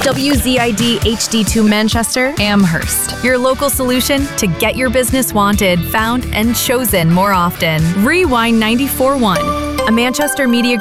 WZID HD2 Manchester, Amherst. Your local solution to get your business wanted, found, and chosen more often. Rewind 94.1, a Manchester Media